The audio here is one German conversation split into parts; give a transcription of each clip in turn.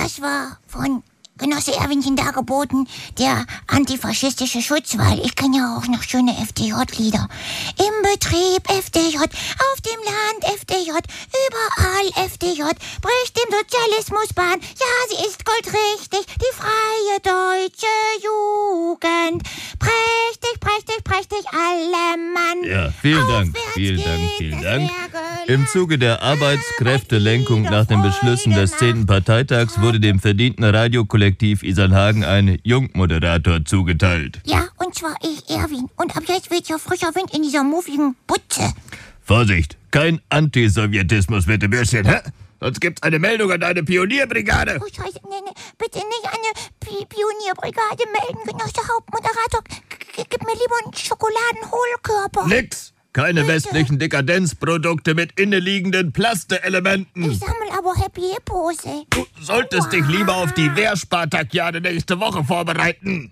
Das war von Genosse Erwinchen dargeboten, der antifaschistische Schutzwall. Ich kenne ja auch noch schöne FDJ-Lieder. Im Betrieb FDJ, auf dem Land FDJ, überall FDJ, bricht dem Sozialismus Bahn. Ja, sie ist goldrichtig, die freie deutsche Jugend. Prächtig, prächtig, prächtig, alle Mann. Ja, vielen Dank. Im Zuge der Arbeitskräftelenkung nach den Beschlüssen des 10. Parteitags wurde dem verdienten Radiokollektiv Isarnhagen ein Jungmoderator zugeteilt. Ja, und zwar ich, Erwin. Und ab jetzt weht ja frischer Wind in dieser muffigen Butze. Vorsicht, kein Antisowjetismus, bitte, Bürschchen, hä? Sonst gibt's eine Meldung an deine Pionierbrigade. Oh, Scheiße, nee, bitte nicht an eine Pionierbrigade melden, Genosse Hauptmoderator. Gib mir lieber einen Schokoladenhohlkörper. Nix! Keine westlichen Dekadenzprodukte mit inneliegenden Plasteelementen. Ich sammle aber Happy Hippos, ey. Du solltest dich lieber auf die Wehrspartakiade nächste Woche vorbereiten.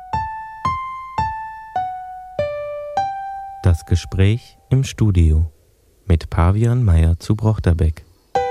Das Gespräch im Studio mit Pavian Meyer zu Brochterbeck.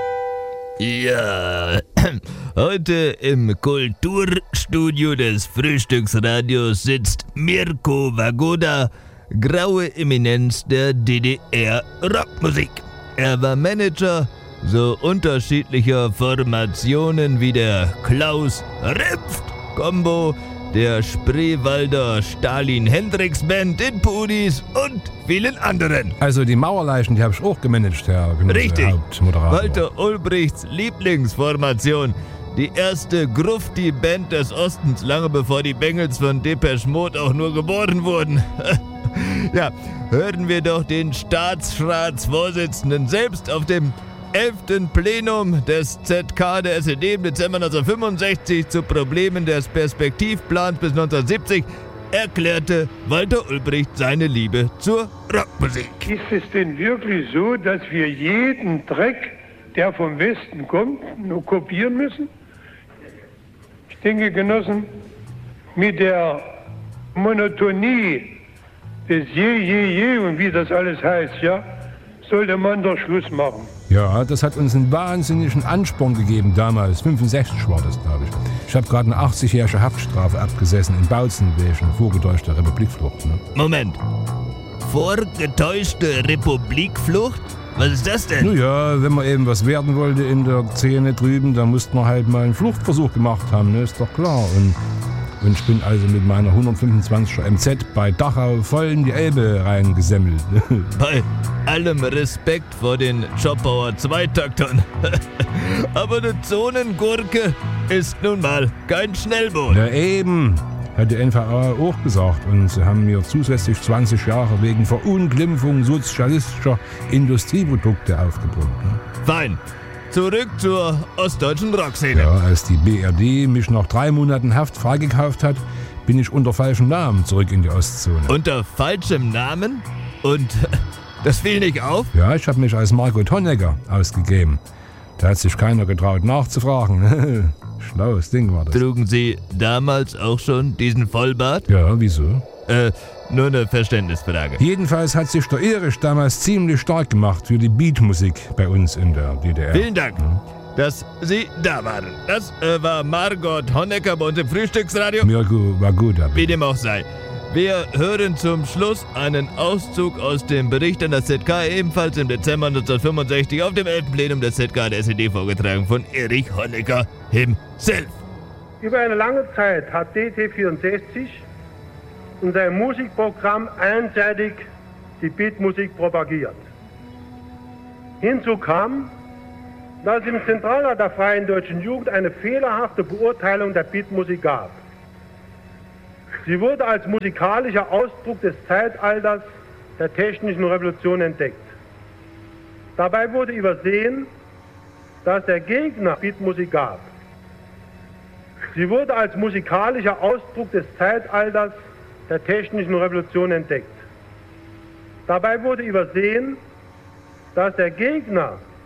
Ja, heute im Kulturstudio des Frühstücksradios sitzt Mirko Wagoda, graue Eminenz der DDR-Rockmusik. Er war Manager so unterschiedlicher Formationen wie der Klaus-Ripft-Kombo, der Spreewalder Stalin-Hendrix-Band in Pudis und vielen anderen. Also die Mauerleichen, die habe ich auch gemanagt, Herr Richtig. Hauptmoderator. Walter Ulbrichts Lieblingsformation. Die erste Grufti-Band des Ostens, lange bevor die Bengels von Depeche Mode auch nur geboren wurden. Ja, hören wir doch den Staatsratsvorsitzenden selbst auf dem 11. Plenum des ZK der SED im Dezember 1965 zu Problemen des Perspektivplans bis 1970 erklärte Walter Ulbricht seine Liebe zur Rockmusik. Ist es denn wirklich so, dass wir jeden Dreck, der vom Westen kommt, nur kopieren müssen? Ich denke, Genossen, mit der Monotonie des Je und wie das alles heißt, ja, sollte man doch Schluss machen. Ja, das hat uns einen wahnsinnigen Ansporn gegeben damals. 65 war das, glaube ich. Ich habe gerade eine 80-jährige Haftstrafe abgesessen in Bautzen wegen vorgetäuschter Republikflucht. Ne? Moment. Vorgetäuschte Republikflucht? Was ist das denn? Naja, wenn man eben was werden wollte in der Szene drüben, dann musste man halt mal einen Fluchtversuch gemacht haben, ne? Ist doch klar. Und ich bin also mit meiner 125er MZ bei Dachau voll in die Elbe reingesemmelt. Bei allem Respekt vor den Schoppauer Zweitaktern. Aber eine Zonengurke ist nun mal kein Schnellboot. Ja eben, hat die NVA auch gesagt. Und sie haben mir zusätzlich 20 Jahre wegen Verunglimpfung sozialistischer Industrieprodukte aufgebrummt. Ne? Fein. Zurück zur ostdeutschen Rockszene. Ja, als die BRD mich nach 3 Monaten Haft freigekauft hat, bin ich unter falschem Namen zurück in die Ostzone. Unter falschem Namen? Und das fiel nicht auf? Ja, ich habe mich als Margot Honecker ausgegeben. Da hat sich keiner getraut nachzufragen. Schlaues Ding war das. Trugen Sie damals auch schon diesen Vollbart? Ja, wieso? Nur eine Verständnisfrage. Jedenfalls hat sich der Erich damals ziemlich stark gemacht für die Beatmusik bei uns in der DDR. Vielen Dank, dass Sie da waren. Das war Margot Honecker bei uns im Frühstücksradio. Mirko Wagoda. Wie dem auch sei. Wir hören zum Schluss einen Auszug aus dem Bericht an das ZK, ebenfalls im Dezember 1965 auf dem 11. Plenum des ZK der SED vorgetragen von Erich Honecker himself. Über eine lange Zeit hat DT64 in seinem Musikprogramm einseitig die Beatmusik propagiert. Hinzu kam, dass es im Zentralrat der Freien Deutschen Jugend eine fehlerhafte Beurteilung der Beatmusik gab. Sie wurde als musikalischer Ausdruck des Zeitalters der technischen Revolution entdeckt. Dabei wurde übersehen, dass der Gegner Beatmusik gab. Sie wurde als musikalischer Ausdruck des Zeitalters der technischen Revolution entdeckt. Dabei wurde übersehen, dass der Gegner